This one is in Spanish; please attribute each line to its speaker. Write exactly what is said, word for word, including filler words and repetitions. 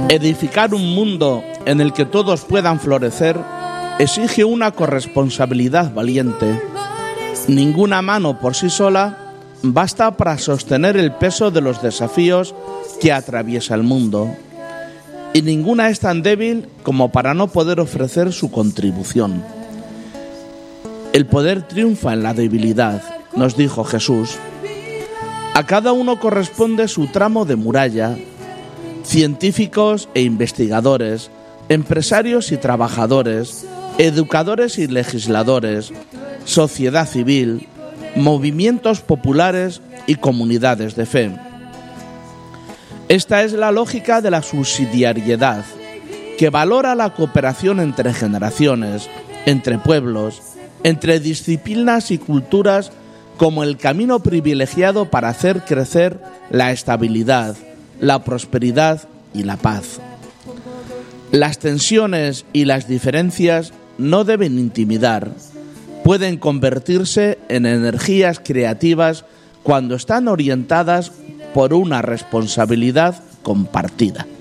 Speaker 1: Edificar un mundo en el que todos puedan florecer exige una corresponsabilidad valiente. Ninguna mano por sí sola basta para sostener el peso de los desafíos que atraviesa el mundo. Y ninguna es tan débil como para no poder ofrecer su contribución. El poder triunfa en la debilidad, nos dijo Jesús. A cada uno corresponde su tramo de muralla. Científicos e investigadores, empresarios y trabajadores, educadores y legisladores, sociedad civil, movimientos populares y comunidades de fe. Esta es la lógica de la subsidiariedad, que valora la cooperación entre generaciones, entre pueblos, entre disciplinas y culturas como el camino privilegiado para hacer crecer la estabilidad, la prosperidad y la paz. Las tensiones y las diferencias no deben intimidar, pueden convertirse en energías creativas cuando están orientadas por una responsabilidad compartida.